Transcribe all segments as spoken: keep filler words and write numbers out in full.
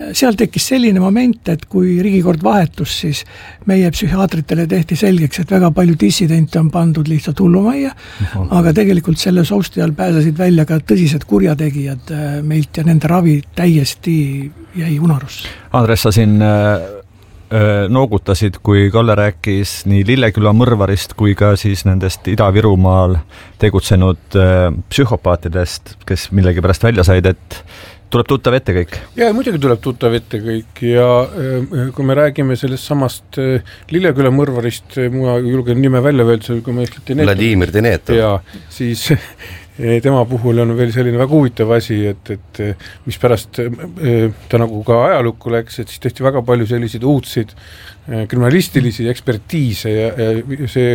seal tekkis selline moment, et kui riigikord vahetus, siis meie psühhiaatritele tehti selgeks, et väga palju dissidente on pandud lihtsalt hullumajja, aga tegelikult selle sousti all pääsesid välja ka tõsised kurjategijad meilt ja nende ravi täiesti jäi unarusse. Andres, sa siin noogutasid, kui Kalle rääkis nii Lilleküla mõrvarist kui ka siis nendest Ida-Virumaal tegutsenud psühhopaatidest, kes millegi pärast välja said, et tuleb tuttav ette kõik? Ja muidugi tuleb tuttav ette kõik ja kui me räägime sellest samast Lilleküla mõrvarist, ma julgen nime välja öelda, kui ma ütlete Vladimir Denetov. Ja siis tema puhul on veel selline väga huvitav asi, et, et mis pärast ta nagu ka ajalukku läks, et siis tehti väga palju selliseid uudseid kriminalistilisi ekspertiise ja, ja see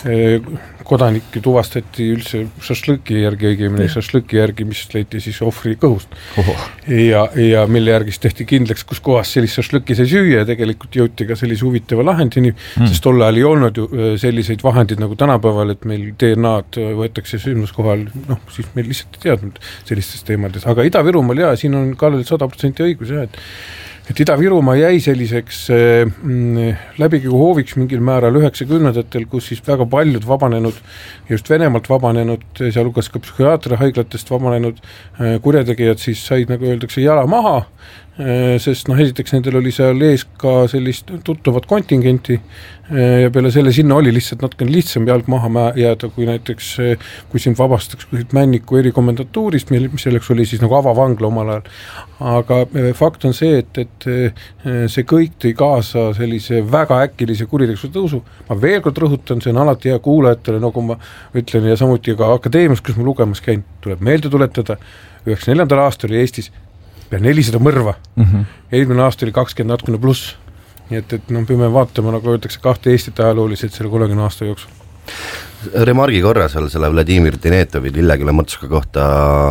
kodanik tuvastati üldse šašlõki järgi, õigemini šašlõki järgi, mis leiti siis ohvri kõhust. Ja, ja mille järgi tehti kindlaks, kus kohas sellist šašlõki sai süüa ja tegelikult jõuti ka sellise huvitava lahendini, mm. sest tol ajal ei olnud ju selliseid vahendid nagu tänapäeval, et meil D N A-d võetakse sündmuskohal, noh, siis meil lihtsalt ei teadnud sellistes teemades, aga Ida-Virumaal ja siin on Kallel sada protsenti õigus, jah, et et Ida-Virumaa jäi selliseks mm, läbikäigu hooviks mingil määral üheksakümnendatel, kus siis väga paljud vabanenud, just Venemaalt vabanenud, sealhulgas ka psühhiaatriahaiglatest vabanenud kurjategijad siis said, nagu öeldakse, jala maha, sest noh, esiteks nendel oli seal ees ka sellist tuttuvat kontingenti ja peale selle sinna oli lihtsalt natuke lihtsam jalg maha jääda, kui näiteks kui sind vabastaks kuskilt Männiku erikomendatuurist, mis selleks oli siis nagu avavangla omal ajal. Aga fakt on see, et, et see kõik tõi kaasa sellise väga äkilise kuritegevuse tõusu. Ma veel kord rõhutan, see on alati hea kuulajatele, nagu ma ütlen, ja samuti ka akadeemias, kus ma lugemas käin, tuleb meelde tuletada, üheksakümne neljandal aastal oli Eestis pea nelisada mõrva. Mm-hmm. Eelmine aasta oli kakskümmend natukene pluss. Nii et, et no, peame vaatama, nagu öeldakse, kahte Eestit ajalooliselt selle kolmekümne aasta jooksul. Remargi korra seal selle Vladimir Denetovi Lilleküla mõtsuka kohta,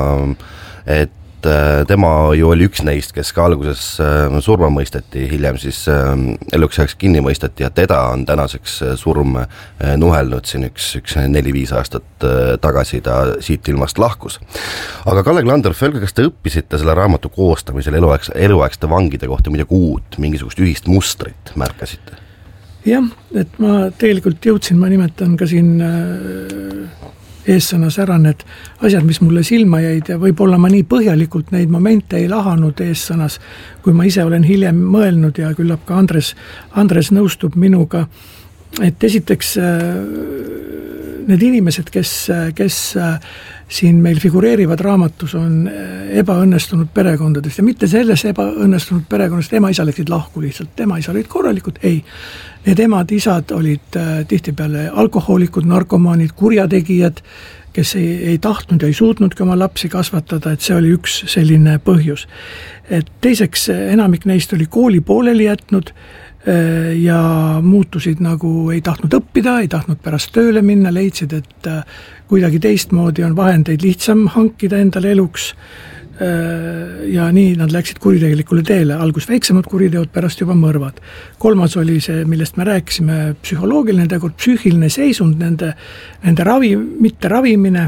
et tema ju oli üks neist, kes ka alguses surma mõisteti, hiljem siis eluks ajaks kinni mõisteti ja teda on tänaseks surm nuhelnud siin üks, üks neli-viis aastat tagasi ta siit ilmast lahkus. Aga Kalle Klandorf, öelge, kas te õppisite selle raamatu koostamisel eluaegse, eluaegsete vangide kohta midagi uut, mingisugust ühist mustrit märkasite? Jah, et ma tegelikult jõudsin, ma nimetan ka siin äh, eessõnas ära need asjad, mis mulle silma jäid ja võib-olla ma nii põhjalikult neid momente ei lahanud eessõnas, kui ma ise olen hiljem mõelnud ja küllap ka Andres, Andres nõustub minuga, et esiteks need inimesed, kes, kes siin meil figureerivad raamatus, on ebaõnnestunud perekondadest ja mitte selles ebaõnnestunud perekondast, ema isa läksid lahku lihtsalt, ema isa olid korralikud, ei. Need emad isad olid tihtipeale alkohoolikud, narkomaanid, kurjategijad, kes ei, ei tahtnud ja ei suutnudki oma lapsi kasvatada, et see oli üks selline põhjus. Et teiseks, enamik neist oli kooli pooleli jätnud ja muutusid nagu ei tahtnud õppida, ei tahtnud pärast tööle minna, leidsid, et kuidagi teistmoodi on vahendeid lihtsam hankida endale eluks ja nii nad läksid kuritegelikule teele, algus väiksemad kuriteod, pärast juba mõrvad. Kolmas oli see, millest me rääkisime, psühholoogiline tegud, psüühiline seisund, nende, nende ravi, mitte ravimine.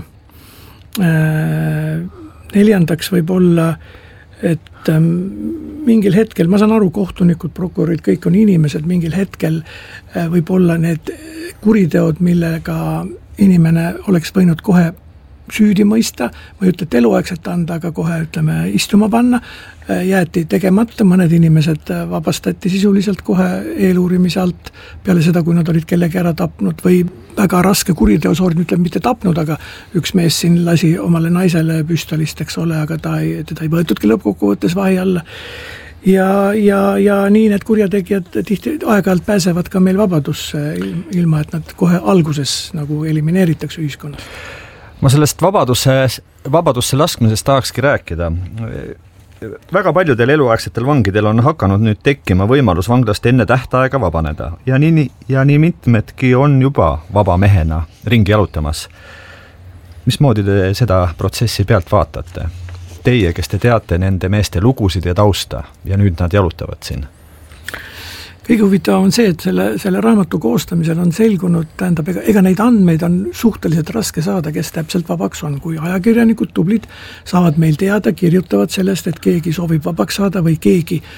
Neljandaks võib olla, et mingil hetkel, ma saan aru, kohtunikud, prokurorid, kõik on inimesed, mingil hetkel võib olla need kuriteod, millega inimene oleks võinud kohe süüdi mõista, või ütled eluaegselt anda, aga kohe ütleme istuma panna, jäeti tegemata, mõned inimesed vabastati sisuliselt kohe eeluurimise alt peale seda, kui nad olid kellegi ära tapnud või väga raske kuriteosoord, ütleme mitte tapnud, aga üks mees siin lasi omale naisele püstolist, eks ole, aga ta ei, teda ei võetudki lõppkokkuvõttes vahi alla. Ja, ja, ja nii need kurjategijad tihti aeg-ajalt pääsevad ka meil vabadusse, ilma et nad kohe alguses nagu elimineeritakse ühiskonnas. Ma sellest vabadusse, vabadusse laskmisest tahakski rääkida. Väga paljudel eluaegsetel vangidel on hakanud nüüd tekkima võimalus vanglast enne tähtaega vabaneda ja nii, ja nii mitmedki on juba vaba mehena ringi jalutamas. Mismoodi te seda protsessi pealt vaatate? Teie, kes te teate nende meeste lugusid ja tausta ja nüüd nad jalutavad siin. Kõige huvitav on see, et selle, selle raamatu koostamisel on selgunud, tähendab, ega, ega neid andmeid on suhteliselt raske saada, kes täpselt vabaks on. Kui ajakirjanikud tublid saavad meil teada, kirjutavad sellest, et keegi soovib vabaks saada või keegi